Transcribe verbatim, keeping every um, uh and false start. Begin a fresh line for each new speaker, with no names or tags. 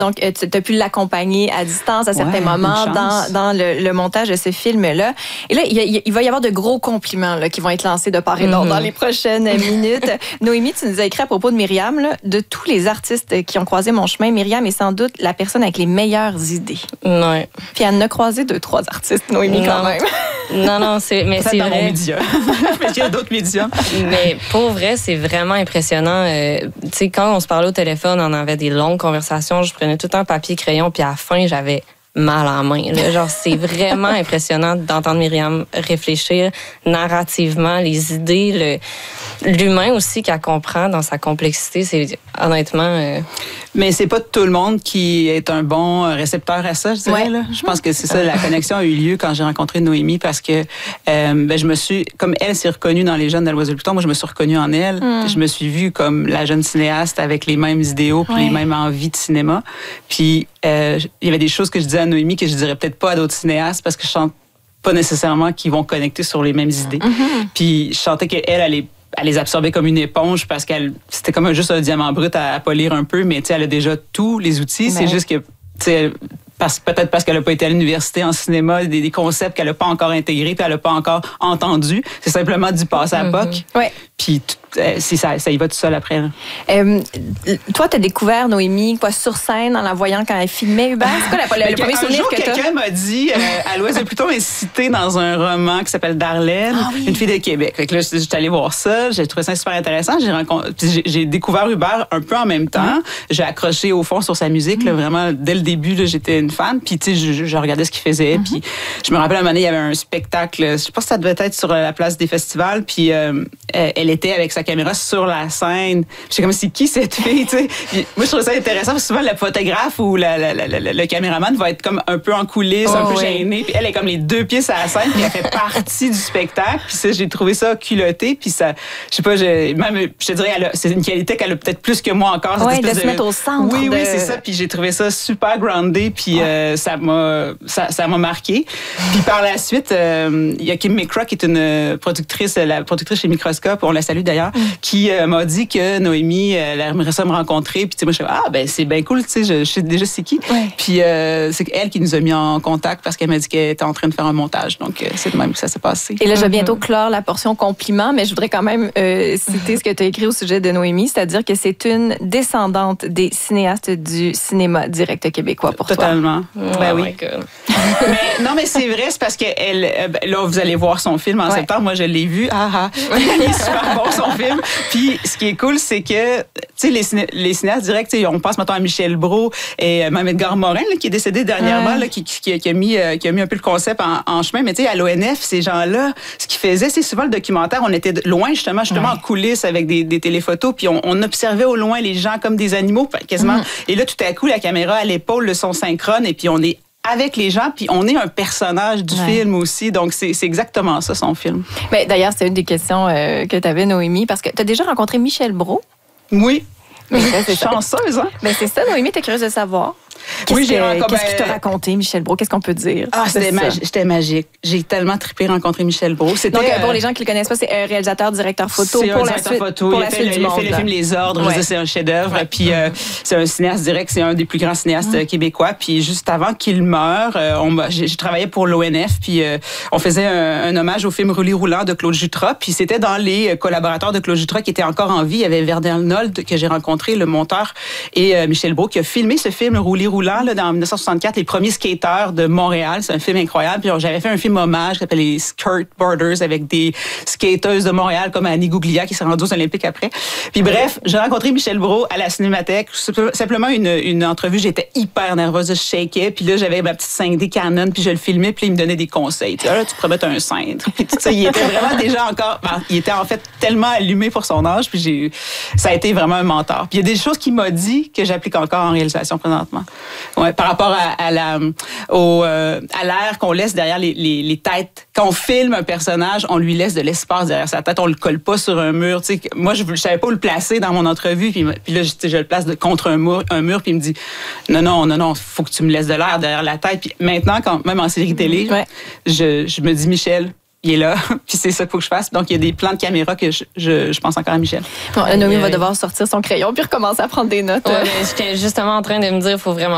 Donc, tu as pu l'accompagner à distance à certains
ouais,
moments dans, dans le, le montage de ce film-là. Et là, il, y, il va y avoir de gros compliments là, qui vont être lancés de part et d'autre mm-hmm. dans les prochaines minutes. Noémie, tu nous as écrit à propos de Myriam, là, de tous les artistes qui ont croisé mon chemin, Myriam est sans doute la personne avec les meilleures idées.
Ouais.
Puis elle en a croisé deux, trois artistes, Noémie, quand même.
Non, non, c'est, mais
ça
c'est
dans
vrai.
Mon média. Mais il y a d'autres médias.
Mais pour vrai, c'est vraiment impressionnant. Euh, tu sais, quand on se parlait au téléphone, on avait des longues conversations. Je prenais tout le temps papier, crayon, puis à la fin, j'avais mal en main. Là. Genre, c'est vraiment impressionnant d'entendre Myriam réfléchir narrativement, les idées, le, l'humain aussi qu'elle comprend dans sa complexité. C'est honnêtement... Euh...
Mais c'est pas tout le monde qui est un bon récepteur à ça, je dirais. Ouais. Là. Je pense que c'est ça, la connexion a eu lieu quand j'ai rencontré Noémie parce que euh, ben, je me suis, comme elle s'est reconnue dans les jeunes de l'Oiseau de Pluton, moi je me suis reconnue en elle. Mm. Je me suis vue comme la jeune cinéaste avec les mêmes idéaux puis ouais. les mêmes envies de cinéma. Puis euh, il y avait des choses que je disais à Noémie que je dirais peut-être pas à d'autres cinéastes parce que je sens pas nécessairement qu'ils vont connecter sur les mêmes idées. Mm-hmm. Puis je sentais qu'elle, elle est elle les absorbait comme une éponge parce qu'elle c'était comme un, juste un diamant brut à, à polir un peu, mais elle a déjà tous les outils. Mais... C'est juste que parce, peut-être parce qu'elle n'a pas été à l'université en cinéma, des, des concepts qu'elle n'a pas encore intégrés, puis elle n'a pas encore entendu. C'est simplement du passer à P O C.
Mm-hmm. Ouais.
Puis euh, si ça, ça y va tout seul après.
Euh, toi, tu as découvert Noémie quoi, sur scène en la voyant quand elle filmait Hubert. C'est quoi la, le, le premier souvenir que tu as?
Quelqu'un m'a dit, euh, à l'Ouest de Pluton est cité dans un roman qui s'appelle Darlene, ah, oui. une fille de Québec. Fait que là, j'étais allée voir ça, j'ai trouvé ça super intéressant. J'ai, rencontré, j'ai, j'ai découvert Hubert un peu en même temps. Mm. J'ai accroché au fond sur sa musique. Mm. Là, vraiment, dès le début, là, j'étais une fan. Puis, tu sais, je, je regardais ce qu'il faisait. Mm-hmm. Puis, je me rappelle, à un moment donné, il y avait un spectacle, je sais pas si ça devait être sur la place des festivals. Puis, euh, elle était avec sa caméra sur la scène. J'étais comme, c'est qui cette fille, tu sais? Moi, je trouve ça intéressant parce que souvent, le photographe ou la, la, la, la, le caméraman va être comme un peu en coulisses, oh, un peu oui. gêné. Puis elle est comme les deux pieds sur la scène, puis elle fait partie du spectacle. Puis ça, j'ai trouvé ça culotté. Puis ça, je sais pas, j'ai, même, je te dirais, elle a, c'est une qualité qu'elle a peut-être plus que moi encore.
Oui, de se de... mettre au centre.
Oui,
de...
oui, c'est ça. Puis j'ai trouvé ça super groundé. Puis ouais. euh, ça m'a, ça, ça m'a marqué. Puis par la suite, euh, il y a Kim McCraw, qui est une productrice, la productrice chez Microscope, on la salue d'ailleurs, mm. qui euh, m'a dit que Noémie, elle aimerait ça me rencontrer. Puis tu sais, moi, je suis ah, ben c'est bien cool, tu sais, je, je sais déjà c'est qui. Ouais. Puis euh, c'est elle qui nous a mis en contact parce qu'elle m'a dit qu'elle était en train de faire un montage. Donc, euh, c'est de même que ça s'est passé.
Et là, je vais bientôt clore la portion compliment, mais je voudrais quand même euh, citer ce que tu as écrit au sujet de Noémie, c'est-à-dire que c'est une descendante des cinéastes du cinéma direct québécois pour
Totalement.
toi.
Totalement. Ben
oh
oui. mais, non, mais c'est vrai, c'est parce que elle, euh, là, vous allez voir son film en ouais. septembre. Moi, je l'ai vu. Ah, ah. Il est super bon, son film. Puis, ce qui est cool, c'est que, tu sais, les, ciné- les cinéastes directs, on pense maintenant à Michel Brault et même Edgar Morin, là, qui est décédé dernièrement, ouais. là, qui, qui, qui, a mis, euh, qui a mis un peu le concept en, en chemin. Mais tu sais, à l'O N F, ces gens-là, ce qu'ils faisaient, c'est souvent le documentaire. On était loin, justement, justement ouais. en coulisses avec des, des téléphotos, puis on, on observait au loin les gens comme des animaux, quasiment. Mm. Et là, tout à coup, la caméra à l'épaule, le son synchrone, et puis on est avec les gens, puis on est un personnage du ouais. film aussi. Donc, c'est, c'est exactement ça, son film.
Mais d'ailleurs, c'est une des questions euh, que tu avais, Noémie, parce que tu as déjà rencontré Michel Brault.
Oui.
Mais c'est
chanceuse, hein?
Mais c'est ça, Noémie, t'es curieuse de savoir. Qu'est-ce,
oui, j'ai
que,
rencontré...
qu'est-ce qu'il t'a raconté, Michel Brault? Qu'est-ce qu'on peut dire?
Ah, c'était, magi- c'était magique. J'ai tellement trippé rencontrer Michel Brault. C'était,
Donc, euh, pour les gens qui le connaissent pas, c'est un réalisateur, directeur photo.
C'est
pour
un
la
directeur
suite,
photo.
Pour
il
la
fait,
suite
le,
du
il
monde,
fait le film Les Ordres. Ouais. C'est un chef-d'œuvre. Ouais. Puis euh, c'est un cinéaste direct. C'est un des plus grands cinéastes mmh. québécois. Puis juste avant qu'il meure, euh, on, j'ai, j'ai travaillé pour l'O N F. Puis euh, on faisait un, un hommage au film Roulis roulant de Claude Jutras. Puis c'était dans les collaborateurs de Claude Jutras qui étaient encore en vie. Il y avait Verdun Nold que j'ai rencontré, le monteur, et euh, Michel Brault qui a filmé ce film Roulis roulant là, dans dix-neuf cent soixante-quatre, les premiers skateurs de Montréal. C'est un film incroyable. Puis j'avais fait un film hommage qui s'appelle les Skirt Borders avec des skateuses de Montréal comme Annie Gouglia qui s'est rendue aux Olympiques après. Puis bref, j'ai rencontré Michel Brault à la Cinémathèque. Simplement une, une entrevue. J'étais hyper nerveuse, je shakeais. Puis là, j'avais ma petite cinq D Canon puis je le filmais puis il me donnait des conseils. Tu sais, là, tu pourrais mettre un cintre. Puis tout ça, il était vraiment déjà encore... Ben, il était en fait tellement allumé pour son âge. Puis j'ai, ça a été vraiment un mentor. Puis il y a des choses qu'il m'a dit que j'applique encore en réalisation présentement. Ouais, par rapport à, à la... Au, euh, à l'air qu'on laisse derrière les, les, les têtes. Quand on filme un personnage, on lui laisse de l'espace derrière sa tête. On le colle pas sur un mur. Tu sais, moi, je ne savais pas où le placer dans mon entrevue. Puis, puis là, je, je le place de, contre un mur, un mur. Puis il me dit, non, non, non, non, faut que tu me laisses de l'air derrière la tête. Puis maintenant, quand, même en série télé, ouais. je, je me dis, Michel, il est là, puis c'est ça qu'il faut que je fasse. Donc, il y a des plans de caméra que je, je, je pense encore à Michel.
Bon, Noémie va devoir sortir son crayon puis recommencer à prendre des notes.
Ouais, j'étais justement en train de me dire, il faut vraiment